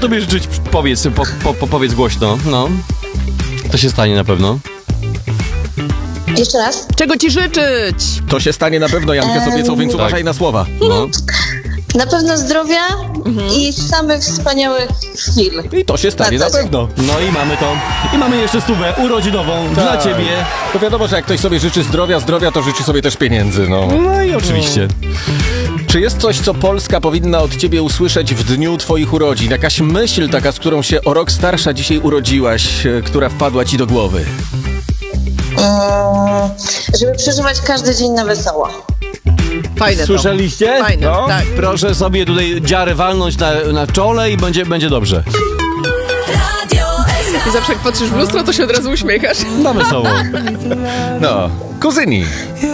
tobie życzyć? Powiedz, powiedz głośno, no. To się stanie na pewno. Jeszcze raz? Czego ci życzyć? To się stanie na pewno, Janka Sobiecą, więc uważaj na słowa. No. Na pewno zdrowia i samych wspaniałych chwil. I to się stanie na pewno. No i mamy to. I mamy jeszcze 100 urodzinową dla ciebie. To wiadomo, że jak ktoś sobie życzy zdrowia, to życzy sobie też pieniędzy, no. No i oczywiście. Czy jest coś, co Polska powinna od ciebie usłyszeć w dniu twoich urodzin? Jakaś myśl taka, z którą się o rok starsza dzisiaj urodziłaś, która wpadła ci do głowy? Żeby przeżywać każdy dzień na wesoło. Fajne Słyszeliście? to. Fajne, No. tak. Proszę sobie tutaj dziarę walnąć na czole i będzie dobrze. I zawsze jak patrzysz w lustro, to się od razu uśmiechasz. Na wesoło. No, kuzyni.